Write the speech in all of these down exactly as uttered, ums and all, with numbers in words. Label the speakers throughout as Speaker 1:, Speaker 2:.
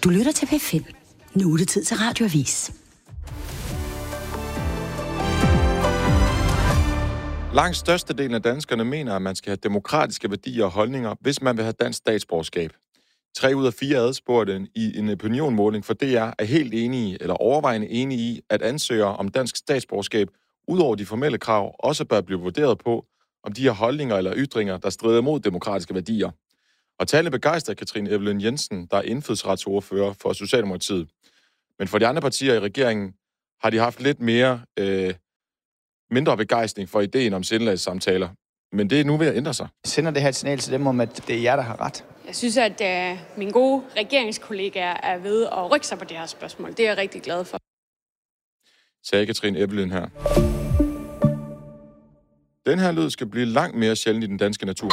Speaker 1: Du lytter til P fem. Nu er det tid til Radioavis.
Speaker 2: Langt størstedelen af danskerne mener, at man skal have demokratiske værdier og holdninger, hvis man vil have dansk statsborgerskab. Tre ud af fire adspurgte i en opinionmåling for D R er helt enige eller overvejende enige i, at ansøgere om dansk statsborgerskab, udover de formelle krav, også bør blive vurderet på, om de har holdninger eller ytringer, der strider mod demokratiske værdier. Og tale begejstrer Katrine Evelyn Jensen, der er indfødsretsordfører for Socialdemokratiet. Men for de andre partier i regeringen har de haft lidt mere øh, mindre begejstring for ideen om sindelagssamtaler. Men det er nu ved at ændre sig.
Speaker 3: Sender det her et signal til dem om, at det er jer, der har ret?
Speaker 4: Jeg synes, at uh, mine gode regeringskollegaer er ved at rykke sig på det her spørgsmål. Det er jeg rigtig glad for.
Speaker 2: Sagde Katrine Evelyn her. Den her lyd skal blive langt mere sjældent i den danske natur.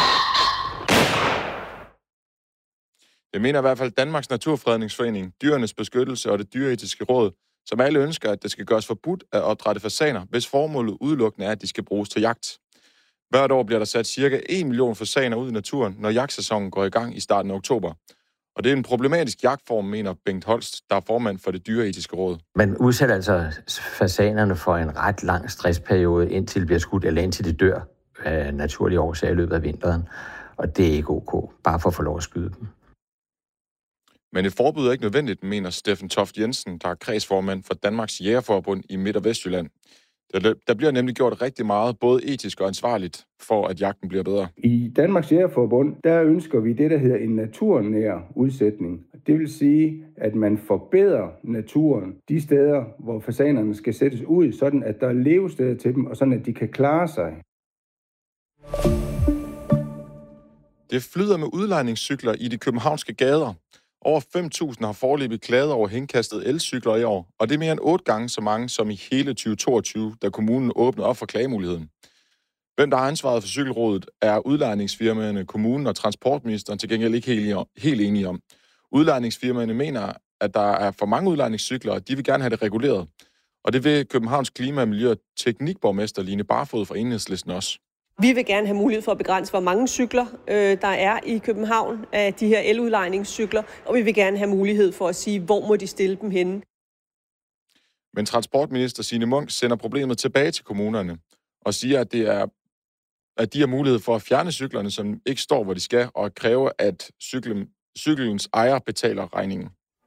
Speaker 2: Det mener i hvert fald Danmarks Naturfredningsforening, Dyrenes Beskyttelse og det Dyreetiske Råd, som alle ønsker, at det skal gøres forbudt at opdrætte fasaner, hvis formålet udelukkende er, at de skal bruges til jagt. Hvert år bliver der sat cirka en million fasaner ud i naturen, når jagtsæsonen går i gang i starten af oktober. Og det er en problematisk jagtform, mener Bengt Holst, der er formand for det Dyreetiske Råd.
Speaker 5: Man udsætter altså fasanerne for en ret lang stressperiode, indtil de bliver skudt, eller indtil de dør af naturlige årsager i løbet af vinteren. Og det er ikke ok, bare for at få lov at skyde dem.
Speaker 2: Men et forbud er ikke nødvendigt, mener Steffen Toft Jensen, der er kredsformand for Danmarks Jægerforbund i Midt- og Vestjylland. Der bliver nemlig gjort rigtig meget, både etisk og ansvarligt, for at jagten bliver bedre.
Speaker 6: I Danmarks Jægerforbund, der ønsker vi det, der hedder en naturnær udsætning. Det vil sige, at man forbedrer naturen de steder, hvor fasanerne skal sættes ud, sådan at der er levesteder til dem, og sådan at de kan klare sig.
Speaker 2: Det flyder med udlejningscykler i de københavnske gader. Over fem tusind har foreløbig klaget over henkastede elcykler i år, og det er mere end otte gange så mange som i hele tyve toogtyve, da kommunen åbnede op for klagemuligheden. Hvem der har ansvaret for cykelrådet, er udlejningsfirmaerne, kommunen og transportministeren til gengæld ikke helt, helt enige om. Udlejningsfirmaerne mener, at der er for mange udlejningscykler, og de vil gerne have det reguleret. Og det vil Københavns Klima-, Miljø- og Teknikborgmester Line Barfod fra Enhedslisten også.
Speaker 7: Vi vil gerne have mulighed for at begrænse, hvor mange cykler øh, der er i København af de her eludlejningscykler, og vi vil gerne have mulighed for at sige, hvor må de stille dem henne.
Speaker 2: Men transportminister Signe Munk sender problemet tilbage til kommunerne og siger, at, det er, at de har mulighed for at fjerne cyklerne, som ikke står, hvor de skal, og kræve, at cyklen, cyklens ejer betaler regningen.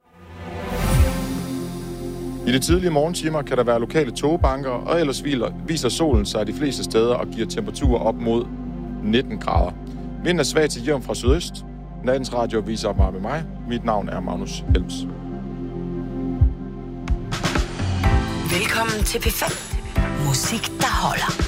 Speaker 2: I de tidlige morgentimer kan der være lokale togbanker, og ellers viser solen sig de fleste steder og giver temperaturer op mod nitten grader. Vinden er svag til jævn fra sydøst. Nattens radio viser op med mig. Mit navn er Magnus Helms.
Speaker 1: Velkommen til P fem. Musik, der holder.